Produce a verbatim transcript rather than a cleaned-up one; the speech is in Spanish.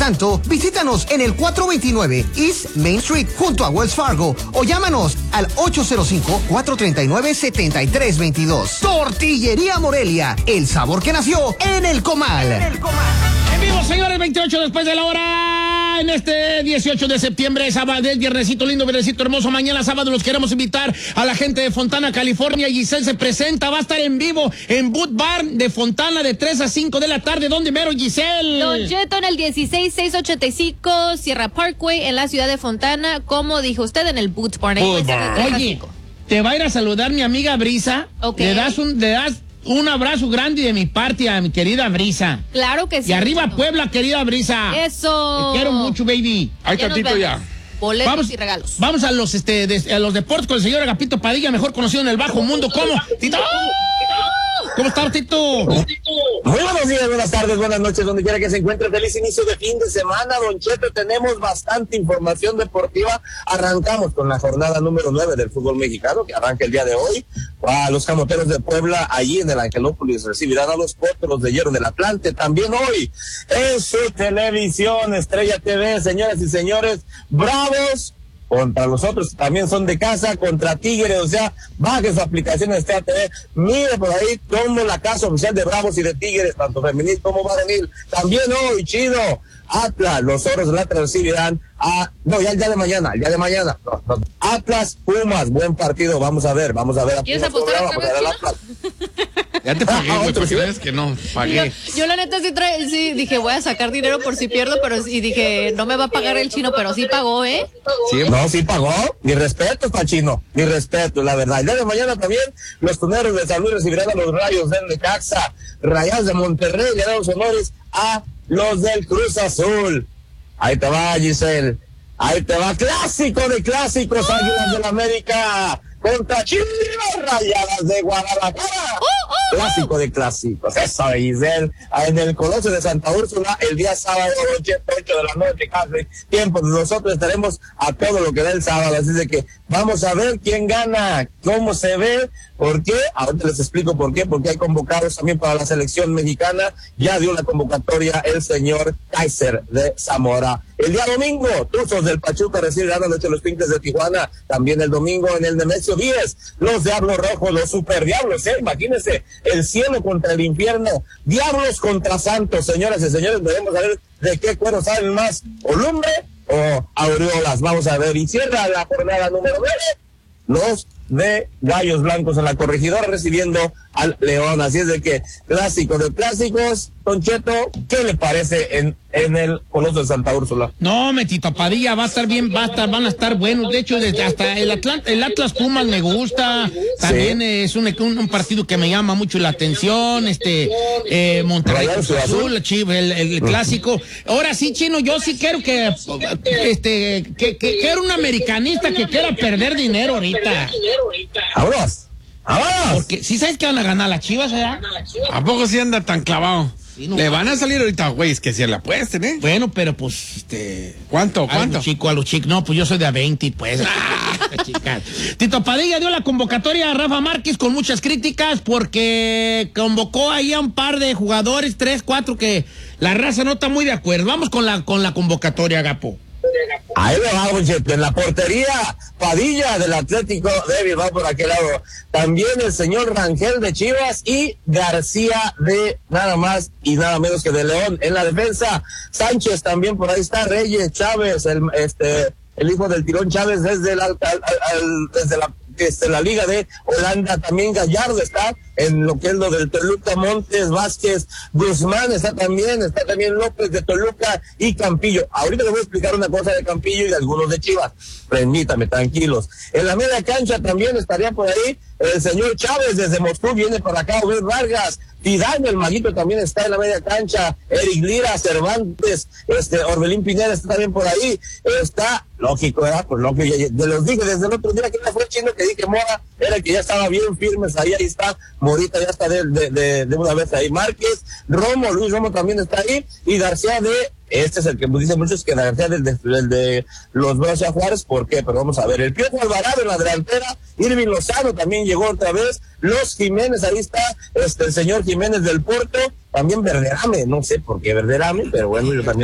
Tanto, visítanos en el cuatrocientos veintinueve East Main Street junto a Wells Fargo o llámanos al ocho cero cinco, cuatro tres nueve, siete tres dos dos. Tortillería Morelia, el sabor que nació en el Comal. En el Comal. En vivo, señores, veintiocho después de la hora, en este dieciocho de septiembre, sábado, viernesito lindo, viernesito hermoso. Mañana sábado los queremos invitar a la gente de Fontana, California. Giselle se presenta, va a estar en vivo en Boot Bar de Fontana de tres a cinco de la tarde. ¿Dónde mero, Giselle? Don Cheto, en el dieciséis mil seiscientos ochenta y cinco Sierra Parkway, en la ciudad de Fontana, como dijo usted, en el Boot Bar. Boot Bar. Oye, te va a ir a saludar mi amiga Brisa. Okay. Le das un, le das un abrazo grande de mi parte a mi querida Brisa. Claro que sí. Y arriba Puebla, querida Brisa. Eso. Te quiero mucho, baby. Ahí tantito ya. Boletos vamos, y regalos. Vamos a los este de, a los deportes con el señor Agapito Padilla, mejor conocido en el bajo mundo como Tito. ¿Cómo estás, Tito? Muy buenos días, buenas tardes, buenas noches, donde quiera que se encuentre. Feliz inicio de fin de semana, Don Cheto. Tenemos bastante información deportiva. Arrancamos con la jornada número nueve del fútbol mexicano, que arranca el día de hoy. A los Camoteros de Puebla, allí en el Angelópolis, recibirán a los Potros de Hierro del Atlante. También hoy, en su televisión, Estrella T V, señoras y señores, Bravos contra los otros, también son de casa, contra Tigres. O sea, baje su aplicación de Estrella T V, mire por ahí cómo la casa oficial de Bravos y de Tigres, tanto femenil como varonil. También hoy, chido, Atlas, los Zorros del Atlas recibirán a, no, ya el día de mañana, el día de mañana, no, no. Atlas, Pumas, buen partido, vamos a ver, vamos a ver a ¿Quieres Pumas, apostar vamos a ver al Atlas. Ya te pagué, güey, pues sabes que no, pagué. Yo, yo la neta sí, trae, sí dije, voy a sacar dinero por si pierdo, pero y dije, no me va a pagar el chino, pero sí pagó, ¿eh? Sí, no, sí pagó. Mi respeto para Chino, mi respeto, la verdad. El día de mañana también los Tuneros de San Luis recibirán a los Rayos del Necaxa. Rayados de Monterrey le dan los honores a los del Cruz Azul. Ahí te va, Giselle. Ahí te va, clásico de clásicos, uh, Águilas del América contra Chivas Rayadas de Guadalajara. Uh, uh, Clásico de clásicos. Eso, Giselle. En el Coloso de Santa Úrsula, el día sábado, ocho de la noche, casi tiempo. Nosotros estaremos a todo lo que da el sábado. Así de que vamos a ver quién gana, cómo se ve. ¿Por qué? Ahorita les explico por qué. Porque hay convocados también para la selección mexicana. Ya dio la convocatoria el señor Kaiser de Zamora. El día domingo, Tuzos del Pachuca recibirán a los Pintes de Tijuana. También el domingo en el Nemesio diez, los Diablos Rojos, los Super Diablos, ¿eh? Imagínense, el cielo contra el infierno. Diablos contra Santos, señoras y señores. Debemos saber de qué cuero salen más, o lumbre o aureolas. Vamos a ver. Y cierra la jornada número nueve, los de Gallos Blancos en la Corregidora recibiendo al León. Así es de que, clásico de clásicos, Don Cheto, ¿qué le parece en, en el Coloso de Santa Úrsula? No, Metito Padilla, va a estar bien, va a estar, van a estar buenos. De hecho, desde hasta el Atlanta, el Atlas Pumas me gusta. También sí. Es un, un, un partido que me llama mucho la atención. Este, eh, Monterrey Cruz Azul, el, el, el clásico. Ahora sí, Chino, yo sí quiero que, este, que, que quiero un americanista que quiera perder dinero ahorita. ¡Vámonos! ¡Vámonos! Porque si sabes que van a ganar las Chivas, ¿verdad? ¿A poco sí anda tan clavado? Sí, no, le van a salir ahorita, güey, es que si la apuesten, ¿eh? Bueno, pero pues, este... ¿Cuánto, cuánto? A los chicos, a los chicos. No, pues yo soy de a veinte, pues. Tito Padilla dio la convocatoria a Rafa Márquez con muchas críticas porque convocó ahí a un par de jugadores, tres, cuatro, que la raza no está muy de acuerdo. Vamos con la, con la convocatoria, Gapo. Ahí le vamos, en la portería, Padilla del Atlético de Bilbao por aquel lado. También el señor Rangel de Chivas y García de nada más y nada menos que de León. En la defensa, Sánchez también por ahí está, Reyes, Chávez, el este el hijo del Tirón Chávez desde la, al, al, desde la desde la Liga de Holanda. También Gallardo está en lo que es lo del Toluca, Montes, Vázquez, Guzmán está también, está también López de Toluca y Campillo. Ahorita les voy a explicar una cosa de Campillo y de algunos de Chivas. Permítame, tranquilos. En la media cancha también estaría por ahí el señor Chávez desde Moscú, viene para acá, Obed Vargas, Tidaño, el maguito también está en la media cancha, Eric Lira, Cervantes, este, Orbelín Pineda está también por ahí, está, lógico, ¿verdad? Pues lógico, ya, ya los dije desde el otro día que ya fue el chino que dije Mora, era el que ya estaba bien firmes ahí, ahí está, Morita ya está de, de, de, de una vez ahí, Márquez, Romo, Luis Romo también está ahí, y García de, este es el que nos dice muchos que García del de, de, de los Brazos a Juárez, ¿por qué? Pero vamos a ver, el Piojo Alvarado en la delantera, Irving Lozano también llegó otra vez, los Jiménez, ahí está, este, el señor Jiménez del Porto, también Verderame, no sé por qué Verderame, pero bueno, yo también